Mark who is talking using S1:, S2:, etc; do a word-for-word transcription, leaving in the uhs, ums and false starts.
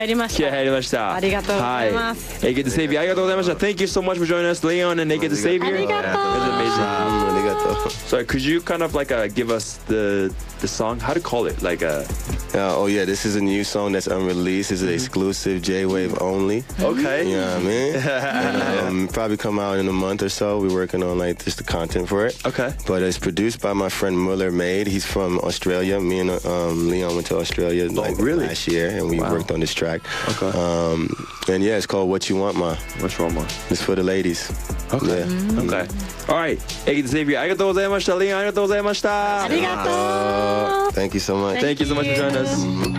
S1: 入りました。
S2: 気合入りました。
S1: ありがとうございます。
S2: はい。Naked Savior ありがとうございました。Thank you so much for joining us, Leon and Naked Savior.
S1: ありがとう。
S2: It was amazing.
S3: ありがとう。
S2: So could you kind of like uh, give us the the song? How to call it? Like a
S3: Uh, oh yeah, this is a new song that's unreleased. It's an exclusive J-Wave only.
S2: Okay.
S3: You know what I mean? And, um, probably come out in a month or so. We're working on like just the content for it.
S2: Okay.
S3: But it's produced by my friend Muller Maid. He's from Australia. Me and um, Leon went to Australia like
S2: really?
S3: last year, and we
S2: Wow.
S3: worked on this track.
S2: Okay.
S3: Um, and yeah, it's called What You Want Ma.
S2: What's wrong, man?
S3: It's for the ladies.
S2: Okay.
S3: Yeah.
S2: Okay. All right. Naked Savior ありがとうございました。Leon ありがとうございました。
S1: ありがとう。
S3: Thank you so much.
S2: Thank you so much for joining us.